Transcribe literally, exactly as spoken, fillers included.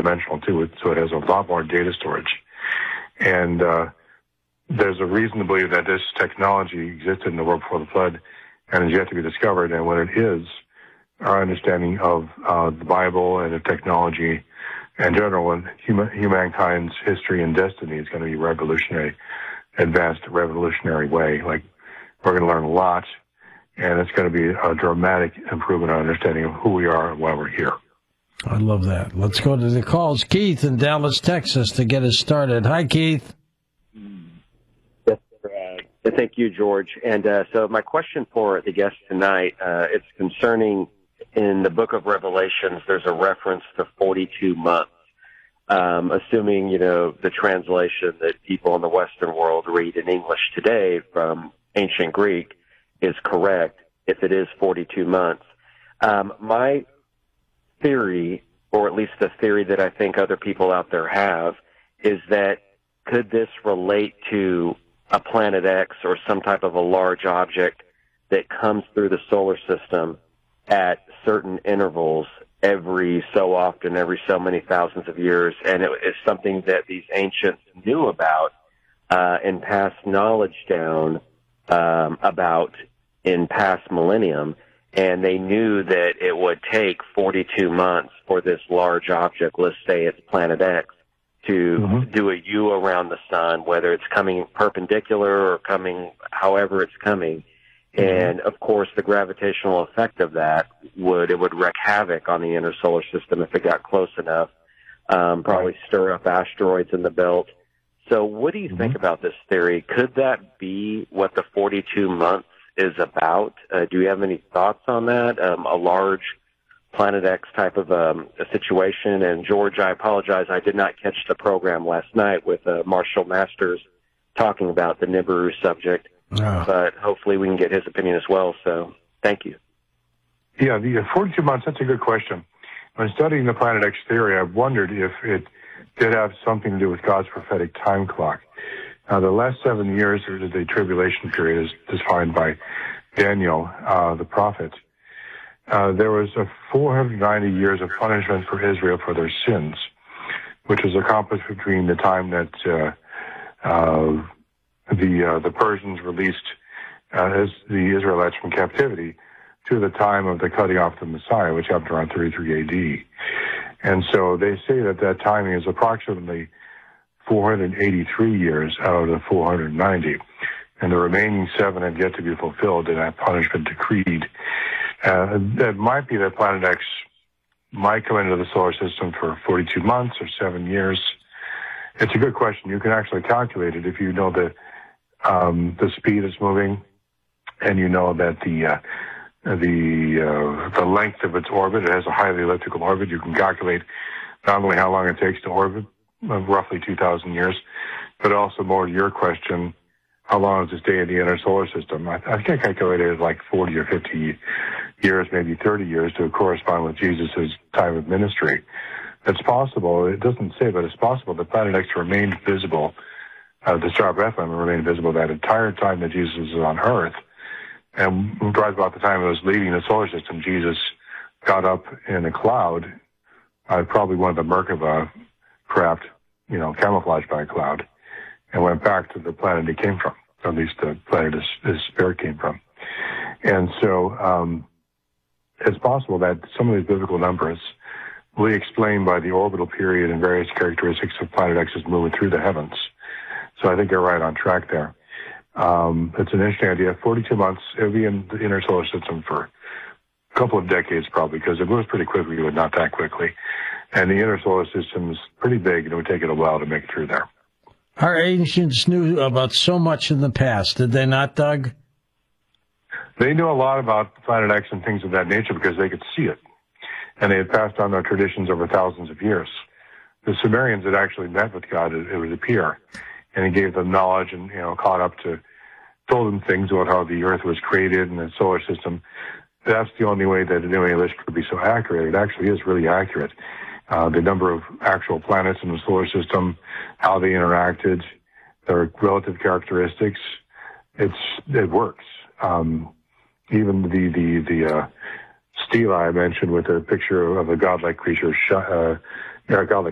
three-dimensional too, so it has a lot more data storage. And uh, there's a reason to believe that this technology existed in the world before the flood and is yet to be discovered. And when it is, our understanding of uh, the Bible and the technology in general and human, humankind's history and destiny is going to be revolutionary, advanced revolutionary way. Like, we're going to learn a lot, and it's going to be a dramatic improvement in our understanding of who we are and why we're here. I love that. Let's go to the calls. Keith in Dallas, Texas, to get us started. Hi, Keith. Yes, uh, thank you, George. And uh, so my question for the guest tonight, uh, it's concerning in the book of Revelations, there's a reference to forty-two months. Um, assuming, you know, the translation that people in the Western world read in English today from ancient Greek is correct, if it is forty-two months. Um, my theory, or at least the theory that I think other people out there have, is that could this relate to a Planet X or some type of a large object that comes through the solar system at certain intervals every so often, every so many thousands of years, and it is something that these ancients knew about uh, and passed knowledge down um, about in past millennium, and they knew that it would take forty-two months for this large object, let's say it's Planet X, to mm-hmm. do a U around the sun, whether it's coming perpendicular or coming however it's coming. And, of course, the gravitational effect of that would, it would wreak havoc on the inner solar system if it got close enough, um, probably stir up asteroids in the belt. So what do you mm-hmm. think about this theory? Could that be what the forty-two months is about? Uh, do you have any thoughts on that? Um, a large Planet X type of um, a situation? And, George, I apologize, I did not catch the program last night with uh, Marshall Masters talking about the Nibiru subject. Oh. But hopefully we can get his opinion as well, so thank you. Yeah, the uh, forty-two months, that's a good question. When studying the Planet X theory, I've wondered if it did have something to do with God's prophetic time clock. Uh, the last seven years of the tribulation period is defined by Daniel, uh, the prophet. Uh, there was a four hundred ninety years of punishment for Israel for their sins, which was accomplished between the time that uh, uh, the uh, the Persians released uh, as the Israelites from captivity to the time of the cutting off the Messiah, which happened around thirty-three A D. And so they say that that timing is approximately four hundred eighty-three years out of the four hundred ninety, and the remaining seven have yet to be fulfilled in that punishment decreed. Uh, that might be that Planet X might come into the solar system for forty-two months or seven years. It's a good question. You can actually calculate it if you know the um, the speed it's moving, and you know that the uh, the uh, the length of its orbit. It has a highly elliptical orbit. You can calculate not only how long it takes to orbit, uh, roughly two thousand years, but also more to your question, how long does it stay in the inner solar system? I, I think I calculated it like forty or fifty years, maybe thirty years, to correspond with Jesus' time of ministry. It's possible, it doesn't say, but it's possible that Planet X remained visible, uh, the star of Bethlehem remained visible that entire time that Jesus was on Earth. And right about the time it was leaving the solar system, Jesus got up in a cloud, uh, probably one of the Merkaba craft, you know, camouflaged by a cloud, and went back to the planet he came from, or at least the planet his, his spirit came from. And so um, it's possible that some of these biblical numbers will be explained by the orbital period and various characteristics of Planet X's movement through the heavens. So I think you're right on track there. Um, it's an interesting idea. forty-two months, it'll be in the inner solar system for a couple of decades probably, because it moves pretty quickly, but not that quickly. And the inner solar system is pretty big, and it would take it a while to make it through there. Our ancients knew about so much in the past, did they not, Doug? They knew a lot about Planet X and things of that nature because they could see it. And they had passed on their traditions over thousands of years. The Sumerians had actually met with God, it, it would appear, and he gave them knowledge and, you know, caught up to, told them things about how the Earth was created and the solar system. That's the only way that a New Age list could be so accurate. It actually is really accurate. Uh, the number of actual planets in the solar system, how they interacted, their relative characteristics, it's, it works. Um, even the, the, the, uh, stela I mentioned with a picture of a godlike creature, uh, a godlike